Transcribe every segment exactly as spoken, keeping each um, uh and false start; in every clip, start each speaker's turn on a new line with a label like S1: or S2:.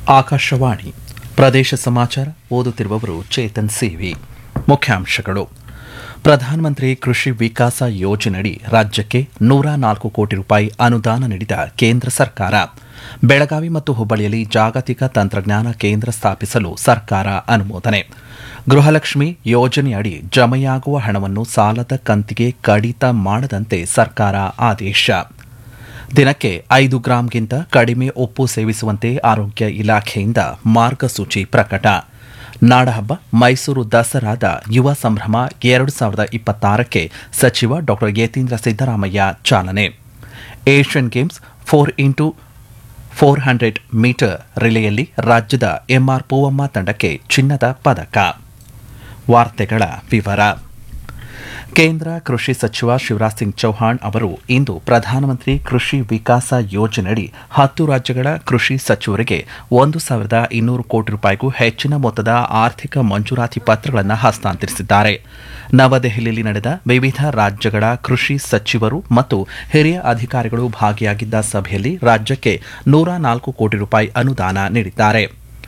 S1: ಆಕಾಶವಾಣಿ ಪ್ರದೇಶ ಸಮಾಚಾರ ಓದುತ್ತಿರುವವರು ಚೇತನ್ ಸಿವಿ. ಮುಖ್ಯಾಂಶಗಳು. ಪ್ರಧಾನಮಂತ್ರಿ ಕೃಷಿ ವಿಕಾಸ ಯೋಜನೆಯಡಿ ರಾಜ್ಯಕ್ಕೆ ನೂರ ನಾಲ್ಕು ಕೋಟಿ ರೂಪಾಯಿ ಅನುದಾನ ನೀಡಿದ ಕೇಂದ್ರ ಸರ್ಕಾರ. ಬೆಳಗಾವಿ ಮತ್ತು ಹುಬ್ಬಳ್ಳಿಯಲ್ಲಿ ಜಾಗತಿಕ ತಂತ್ರಜ್ಞಾನ ಕೇಂದ್ರ ಸ್ಥಾಪಿಸಲು ಸರ್ಕಾರ ಅನುಮೋದನೆ. ಗೃಹಲಕ್ಷ್ಮಿ ಯೋಜನೆಯಡಿ ಜಮೆಯಾಗುವ ಹಣವನ್ನು ಸಾಲದ ಕಂತಿಗೆ ಕಡಿತ ಮಾಡದಂತೆ ಸರ್ಕಾರ ಆದೇಶ. ದಿನಕ್ಕೆ ಐದು ಗ್ರಾಂಗಿಂತ ಕಡಿಮೆ ಉಪ್ಪು ಸೇವಿಸುವಂತೆ ಆರೋಗ್ಯ ಇಲಾಖೆಯಿಂದ ಮಾರ್ಗಸೂಚಿ ಪ್ರಕಟ. ನಾಡಹಬ್ಬ ಮೈಸೂರು ದಸರಾದ ಯುವ ಸಂಭ್ರಮ ಎರಡು ಸಾವಿರದ ಇಪ್ಪತ್ತಾರಕ್ಕೆ ಸಚಿವ ಡಾ ಯತೀಂದ್ರ ಸಿದ್ದರಾಮಯ್ಯ ಚಾಲನೆ. Asian games four into four hundred metre ರಿಲೆಯಲ್ಲಿ ರಾಜ್ಯದ ಎಂಆರ್ ಪೂವಮ್ಮ ತಂಡಕ್ಕೆ ಚಿನ್ನದ ಪದಕ. ವಾರ್ತೆಗಳ ವಿವರ. ಕೇಂದ್ರ ಕೃಷಿ ಸಚಿವ ಶಿವರಾಜ್ ಸಿಂಗ್ ಚೌಹಾಣ್ ಅವರು ಇಂದು ಪ್ರಧಾನಮಂತ್ರಿ ಕೃಷಿ ವಿಕಾಸ ಯೋಜನೆಯಡಿ ಹತ್ತು ರಾಜ್ಯಗಳ ಕೃಷಿ ಸಚಿವರಿಗೆ ಒಂದು ಸಾವಿರದ ಇನ್ನೂರು ಕೋಟಿ ರೂಪಾಯಿಗೂ ಹೆಚ್ಚಿನ ಮೊತ್ತದ ಆರ್ಥಿಕ ಮಂಜೂರಾತಿ ಪತ್ರಗಳನ್ನು ಹಸ್ತಾಂತರಿಸಿದ್ದಾರೆ. ನವದೆಹಲಿಯಲ್ಲಿ ನಡೆದ ವಿವಿಧ ರಾಜ್ಯಗಳ ಕೃಷಿ ಸಚಿವರು ಮತ್ತು ಹಿರಿಯ ಅಧಿಕಾರಿಗಳು ಭಾಗಿಯಾಗಿದ್ದ ಸಭೆಯಲ್ಲಿ ರಾಜ್ಯಕ್ಕೆ ನೂರ ನಾಲ್ಕು ಕೋಟಿ ರೂಪಾಯಿ ಅನುದಾನ ನೀಡಿದ್ದಾರೆ.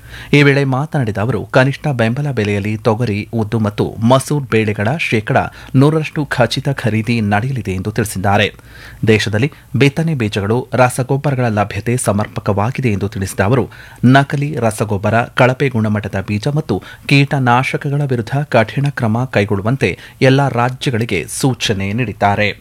S1: ಈ ವೇಳೆ ಮಾತನಾಡಿದ ಅವರು, ಕನಿಷ್ಠ ಬೆಂಬಲ ಬೆಲೆಯಲ್ಲಿ ತೊಗರಿ, ಉದ್ದು ಮತ್ತು ಮಸೂರ್ ಬೇಳೆಗಳ ಶೇಕಡಾ ನೂರರಷ್ಟು ಖಚಿತ ಖರೀದಿ ನಡೆಯಲಿದೆ ಎಂದು ತಿಳಿಸಿದ್ದಾರೆ. ದೇಶದಲ್ಲಿ ಬಿತ್ತನೆ ಬೀಜಗಳು, ರಸಗೊಬ್ಬರಗಳ ಲಭ್ಯತೆ ಸಮರ್ಪಕವಾಗಿದೆ ಎಂದು ತಿಳಿಸಿದ ಅವರು, ನಕಲಿ ರಸಗೊಬ್ಬರ, ಕಳಪೆ ಗುಣಮಟ್ಟದ ಬೀಜ ಮತ್ತು ಕೀಟನಾಶಕಗಳ ವಿರುದ್ಧ ಕಠಿಣ ಕ್ರಮ ಕೈಗೊಳ್ಳುವಂತೆ ಎಲ್ಲಾ ರಾಜ್ಯಗಳಿಗೆ ಸೂಚನೆ ನೀಡಿದ್ದಾರೆ.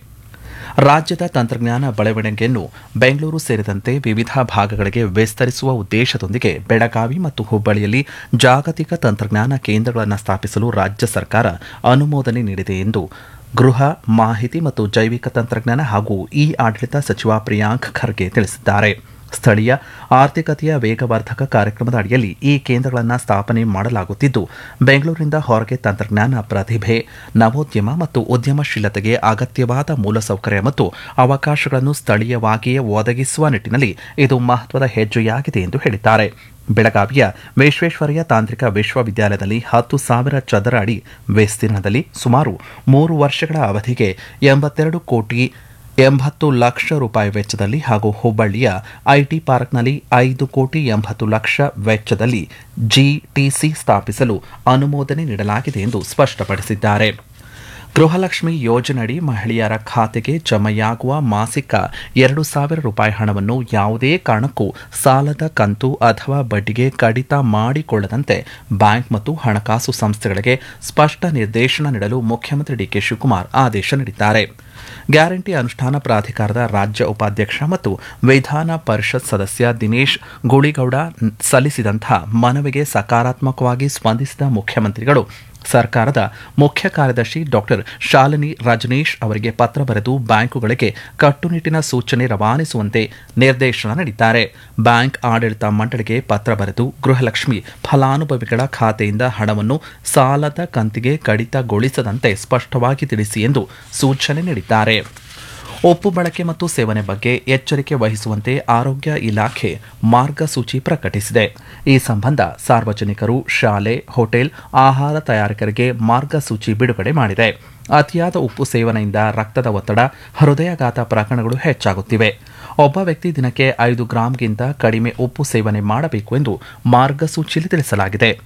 S1: ರಾಜ್ಯದ ತಂತ್ರಜ್ಞಾನ ಬೆಳವಣಿಗೆಯನ್ನು ಬೆಂಗಳೂರು ಸೇರಿದಂತೆ ವಿವಿಧ ಭಾಗಗಳಿಗೆ ವಿಸ್ತರಿಸುವ ಉದ್ದೇಶದೊಂದಿಗೆ ಬೆಳಗಾವಿ ಮತ್ತು ಹುಬ್ಬಳ್ಳಿಯಲ್ಲಿ ಜಾಗತಿಕ ತಂತ್ರಜ್ಞಾನ ಕೇಂದ್ರಗಳನ್ನು ಸ್ಥಾಪಿಸಲು ರಾಜ್ಯ ಸರ್ಕಾರ ಅನುಮೋದನೆ ನೀಡಿದೆ ಎಂದು ಗೃಹ, ಮಾಹಿತಿ ಮತ್ತು ಜೈವಿಕ ತಂತ್ರಜ್ಞಾನ ಹಾಗೂ ಇ ಆಡಳಿತ ಸಚಿವ ಪ್ರಿಯಾಂಕ್ ಖರ್ಗೆ ತಿಳಿಸಿದ್ದಾರೆ. ಸ್ಥಳೀಯ ಆರ್ಥಿಕತೆಯ ವೇಗವರ್ಧಕ ಕಾರ್ಯಕ್ರಮದ ಅಡಿಯಲ್ಲಿ ಈ ಕೇಂದ್ರಗಳನ್ನು ಸ್ಥಾಪನೆ ಮಾಡಲಾಗುತ್ತಿದ್ದು, ಬೆಂಗಳೂರಿನಿಂದ ಹೊರಗೆ ತಂತ್ರಜ್ಞಾನ ಪ್ರತಿಭೆ, ನವೋದ್ಯಮ ಮತ್ತು ಉದ್ಯಮಶೀಲತೆಗೆ ಅಗತ್ಯವಾದ ಮೂಲಸೌಕರ್ಯ ಮತ್ತು ಅವಕಾಶಗಳನ್ನು ಸ್ಥಳೀಯವಾಗಿಯೇ ಒದಗಿಸುವ ನಿಟ್ಟಿನಲ್ಲಿ ಇದು ಮಹತ್ವದ ಹೆಜ್ಜೆಯಾಗಿದೆ ಎಂದು ಹೇಳಿದ್ದಾರೆ. ಬೆಳಗಾವಿಯ ವಿಶ್ವೇಶ್ವರಯ್ಯ ತಾಂತ್ರಿಕ ವಿಶ್ವವಿದ್ಯಾಲಯದಲ್ಲಿ ಹತ್ತು ಸಾವಿರ ಚದರ ಅಡಿ ವಿಸ್ತೀರ್ಣದಲ್ಲಿ ಸುಮಾರು ಮೂರು ವರ್ಷಗಳ ಅವಧಿಗೆ ಎಂಬತ್ತೆರಡು ಕೋಟಿ ಎಂಬತ್ತು ಲಕ್ಷ ರೂಪಾಯಿ ವೆಚ್ಚದಲ್ಲಿ ಹಾಗೂ ಹುಬ್ಬಳ್ಳಿಯ ಐಟಿ ಪಾರ್ಕ್ನಲ್ಲಿ ಐದು ಕೋಟಿ ಎಂಬತ್ತು ಲಕ್ಷ ವೆಚ್ಚದಲ್ಲಿ ಜಿಟಿಸಿ ಸ್ಥಾಪಿಸಲು ಅನುಮೋದನೆ ನೀಡಲಾಗಿದೆ ಎಂದು ಸ್ಪಷ್ಟಪಡಿಸಿದ್ದಾರೆ. ಗೃಹಲಕ್ಷ್ಮಿ ಯೋಜನೆಯಡಿ ಮಹಿಳೆಯರ ಖಾತೆಗೆ ಜಮೆಯಾಗುವ ಮಾಸಿಕ ಎರಡು ಸಾವಿರ ರೂಪಾಯಿ ಹಣವನ್ನು ಯಾವುದೇ ಕಾರಣಕ್ಕೂ ಸಾಲದ ಕಂತು ಅಥವಾ ಬಡ್ಡಿಗೆ ಕಡಿತ ಮಾಡಿಕೊಳ್ಳದಂತೆ ಬ್ಯಾಂಕ್ ಮತ್ತು ಹಣಕಾಸು ಸಂಸ್ಥೆಗಳಿಗೆ ಸ್ಪಷ್ಟ ನಿರ್ದೇಶನ ನೀಡಲು ಮುಖ್ಯಮಂತ್ರಿ ಡಿಕೆ ಶಿವಕುಮಾರ್ ಆದೇಶ ನೀಡಿದ್ದಾರೆ. ಗ್ಯಾರಂಟಿ ಅನುಷ್ಠಾನ ಪ್ರಾಧಿಕಾರದ ರಾಜ್ಯ ಉಪಾಧ್ಯಕ್ಷ ಮತ್ತು ವಿಧಾನ ಪರಿಷತ್ ಸದಸ್ಯ ದಿನೇಶ್ ಗುಳಿಗೌಡ ಸಲ್ಲಿಸಿದಂತಹ ಮನವಿಗೆ ಸಕಾರಾತ್ಮಕವಾಗಿ ಸ್ಪಂದಿಸಿದ ಮುಖ್ಯಮಂತ್ರಿಗಳು ಸರ್ಕಾರದ ಮುಖ್ಯ ಕಾರ್ಯದರ್ಶಿ ಡಾಕ್ಟರ್ ಶಾಲಿನಿ ರಜನೀಶ್ ಅವರಿಗೆ ಪತ್ರ ಬರೆದು ಬ್ಯಾಂಕುಗಳಿಗೆ ಕಟ್ಟುನಿಟ್ಟಿನ ಸೂಚನೆ ರವಾನಿಸುವಂತೆ ನಿರ್ದೇಶನ ನೀಡಿದ್ದಾರೆ. ಬ್ಯಾಂಕ್ ಆಡಳಿತ ಮಂಡಳಿಗೆ ಪತ್ರ ಬರೆದು ಗೃಹಲಕ್ಷ್ಮಿ ಫಲಾನುಭವಿಗಳ ಖಾತೆಯಿಂದ ಹಣವನ್ನು ಸಾಲದ ಕಂತಿಗೆ ಕಡಿತಗೊಳಿಸದಂತೆ ಸ್ಪಷ್ಟವಾಗಿ ತಿಳಿಸಿ ಎಂದು ಸೂಚನೆ ನೀಡಿದ್ದಾರೆ. ಉಪ್ಪು ಬಳಕೆ ಮತ್ತು ಸೇವನೆ ಬಗ್ಗೆ ಎಚ್ಚರಿಕೆ ವಹಿಸುವಂತೆ ಆರೋಗ್ಯ ಇಲಾಖೆ ಮಾರ್ಗಸೂಚಿ ಪ್ರಕಟಿಸಿದೆ. ಈ ಸಂಬಂಧ ಸಾರ್ವಜನಿಕರು, ಶಾಲೆ, ಹೋಟೆಲ್, ಆಹಾರ ತಯಾರಕರಿಗೆ ಮಾರ್ಗಸೂಚಿ ಬಿಡುಗಡೆ ಮಾಡಿದೆ. ಅತಿಯಾದ ಉಪ್ಪು ಸೇವನೆಯಿಂದ ರಕ್ತದ ಒತ್ತಡ, ಹೃದಯಾಘಾತ ಪ್ರಕರಣಗಳು ಹೆಚ್ಚಾಗುತ್ತಿವೆ. ಒಬ್ಬ ವ್ಯಕ್ತಿ ದಿನಕ್ಕೆ ಐದು ಗ್ರಾಂಗಿಂತ ಕಡಿಮೆ ಉಪ್ಪು ಸೇವನೆ ಮಾಡಬೇಕು ಎಂದು ಮಾರ್ಗಸೂಚಿಯಲ್ಲಿ ತಿಳಿಸಲಾಗಿದೆ.